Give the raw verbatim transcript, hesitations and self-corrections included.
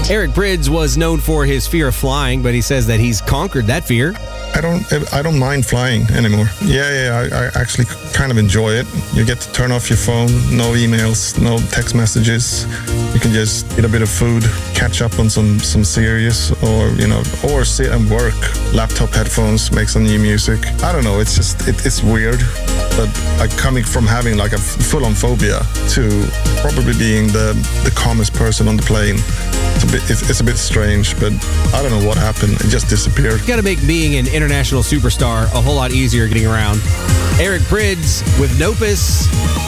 Eric Prydz was known for his fear of flying, but he says that he's conquered that fear. I don't I don't mind flying anymore. Yeah, yeah, I, I actually kind of enjoy it. You get to turn off your phone, no emails, no text messages. You can just eat a bit of food, catch up on some, some series, or, you know, or sit and work. Laptop headphones, make some new music. I don't know, it's just, it, it's weird. But like coming from having like a full-on phobia to probably being the, the calmest person on the plane, it's a bit, it's, it's a bit strange, but I don't know what happened. It just disappeared. Got to make being an international superstar a whole lot easier getting around. Eric Prydz with Nopus.